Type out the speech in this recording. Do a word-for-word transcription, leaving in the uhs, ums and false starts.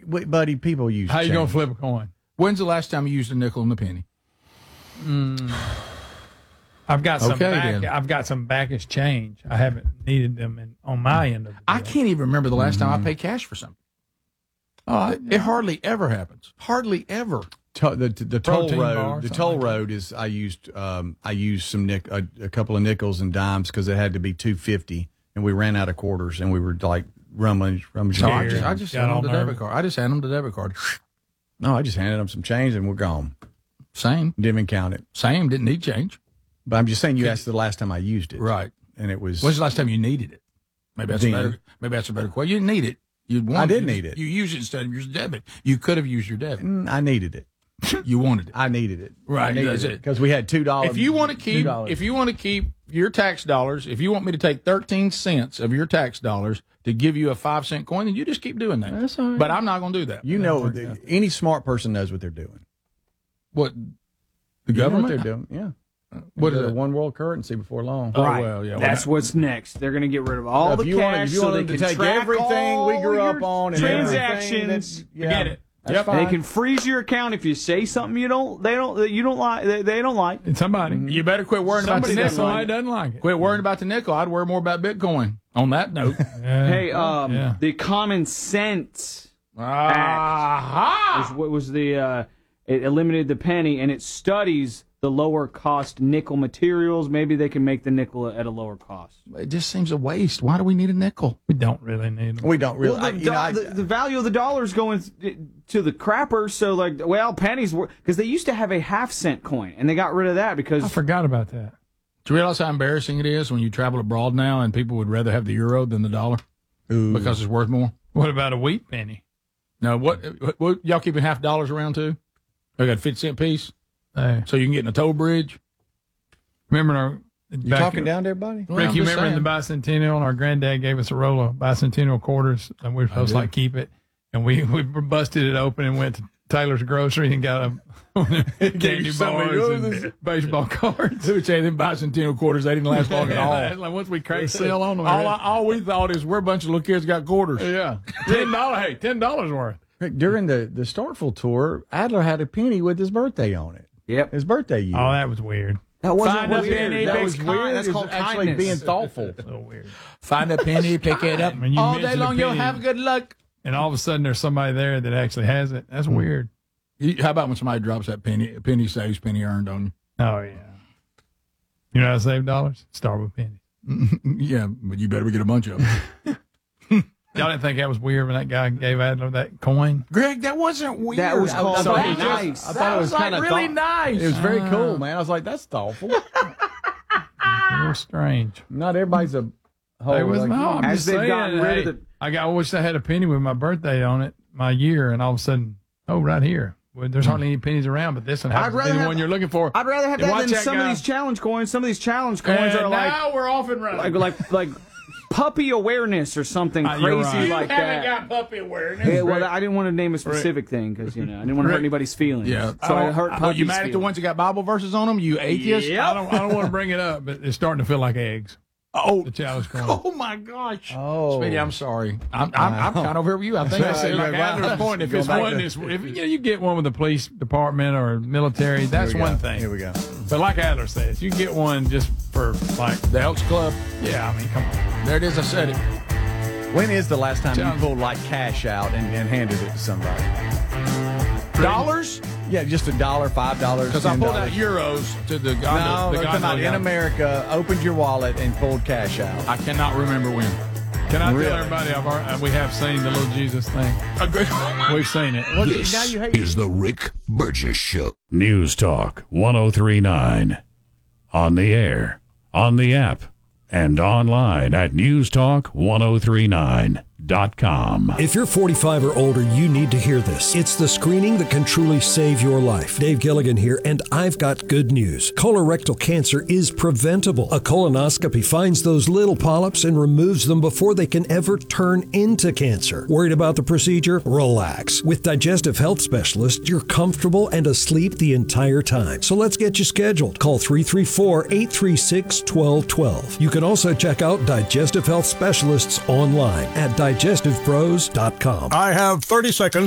wait, buddy, people use How change. you going to flip a coin? When's the last time you used a nickel and a penny? Mm. I've got some Okay, back, then. I've got some backish change. I haven't needed them in, on my end of the deal. I can't even remember the last Mm-hmm. time I paid cash for something. Oh, It, it hardly ever happens. Hardly ever. To, the the toll Protein bar, road, the something toll like that. road is. I used um I used some nick a, a couple of nickels and dimes because it had to be two fifty, and we ran out of quarters, and we were like rummaging. rummaging So I Scared. just, I just Got hand all them the debit nervous. card. I just hand them the debit card. No, I just handed them some change, and we're gone. Same. Didn't even count it. Same. Didn't need change. But I'm just saying, you asked the last time I used it, Right. and it was. When's the last time you needed it? Maybe that's a Then. better. Maybe that's a better question. You didn't need it. You want. I did you, need it. You use it instead of your debit. You could have used your debit. Mm, I needed it. You wanted it. I needed it. Right, I needed that's it it. because we had two dollars. If you want to keep, if you want to keep your tax dollars, if you want me to take thirteen cents of your tax dollars to give you a five cent coin, then you just keep doing that. That's all right. But I'm not going to do that. you know, the, any smart person knows what they're doing. What? The You know government? what they're doing? Yeah. What Go is to it? one world currency before long. Oh, Right. well, yeah. well, That's that- what's next. They're going to get rid of all if the you cash want, if you so want they them to can take track everything we all grew your up on and transactions. everything that's- yeah, Forget it. that's Yep. fine. They can freeze your account if you say something you don't. They don't. You don't like. They, they don't like. And somebody. You better quit worrying about the Somebody, nickel. somebody doesn't like it. Quit worrying about the nickel. I'd worry more about Bitcoin. On that note. Yeah. Hey, um, Yeah. the Common Sense Aha! was what was the. Uh, it eliminated the penny, and it studies the lower cost nickel materials. Maybe they can make the nickel at a lower cost. It just seems a waste. Why do we need a nickel? We don't really need them. We don't really. Well, I, the, you know, I- the, the value of the dollar is going to the crapper. So, like, well, pennies were because they used to have a half cent coin, and they got rid of that because I forgot about that. Do you realize how embarrassing it is when you travel abroad now and people would rather have the euro than the dollar Ooh. because it's worth more? What about a wheat penny? No, what, what, what y'all keeping half dollars around too? I got a fifty cent piece, Hey, so you can get in a toll bridge. remember our you talking down to everybody? Well, Rick, I'm you just remember in the bicentennial, and our granddad gave us a roll of bicentennial quarters, and we were supposed to did. like keep it, and we we busted it open and went to Taylor's Grocery and got a candy somebody bars else. and baseball cards. They would say them bicentennial quarters, they didn't last long at all. Like once we cracked the sale on them, All, I, all we thought is we're a bunch of little kids got quarters. yeah, ten dollars. Hey, ten dollars worth. Rick, during the the Starkville tour, Adler had a penny with his birthday on it. Yep. His birthday year. Oh, that was weird. that wasn't Find a weird. penny, that big was con- weird. That's It's called actually kindness. being thoughtful. So weird. Find a penny, pick it up. When you all day mention a long, you'll penny- have good luck. And all of a sudden, there's somebody there that actually has it. That's weird. You- How about when somebody drops that penny, penny saves, penny earned on Oh yeah. You know how to save dollars? Start with pennies. you? Yeah, but you better get a bunch of them. Y'all didn't think that was weird when that guy gave Adler that coin? Greg, that wasn't weird. That was called thought being it was just- nice. I That thought it was was kind like of really nice. It was very cool, man. I was like, that's thoughtful. A little strange. Not everybody's a whole. It was like, no. I'm As just they've saying, gotten rid of hey, the- I got. I wish I had a penny with my birthday on it, my year, and all of a sudden, oh, right here. Well, there's hardly any pennies around, but this one happens to rather be the have- one you're looking for. I'd rather have And that watch than that some guy. of these challenge coins. Some of these challenge coins And are like now we're off and running. like like like puppy awareness or something Uh, you're crazy right. you like haven't that. got puppy awareness. Yeah, well, I didn't want to name a specific thing because you know I didn't want to hurt Rick. anybody's feelings. Yeah. so I Oh, hurt. well, Puppy's you mad at the feelings. ones that got Bible verses on them? You atheist? Yeah. I don't. I don't want to bring it up, but it's starting to feel like eggs. Oh, The challenge coin. oh my gosh. Oh. Speedy, I'm sorry. I'm, I'm, I'm kind of over here with you. I think I Especially said like like Adler's point, if Go it's back one, to- it's, if you, know, you get one with the police department or military, that's Here we one go. thing. Here we go. But like Adler says, you get one just for like, the Elks Club. yeah, I mean, come on. There it is. I said it. When is the last time Challenge. you pulled like cash out and, and handed it to somebody? Dollars? Yeah, just a dollar, five dollars, Because I ten pulled out dollars. euros to the No, gondola. they're the talking gondola about in guy. America, opened your wallet and pulled cash out. I cannot remember when. Can I Really? tell everybody I've, already- uh, we have seen the little Jesus thing? We've seen it. Well, This now you hate is the Rick Burgess Show. News Talk one oh three point nine. On the air, on the app, and online at news talk one oh three nine dot com. If you're forty-five or older, you need to hear this. It's the screening that can truly save your life. Dave Gilligan here, and I've got good news. Colorectal cancer is preventable. A colonoscopy finds those little polyps and removes them before they can ever turn into cancer. Worried about the procedure? Relax. With Digestive Health Specialists, you're comfortable and asleep the entire time. So let's get you scheduled. Call three three four, eight three six, one two one two. You can also check out Digestive Health Specialists online at digestive pros dot com. I have thirty seconds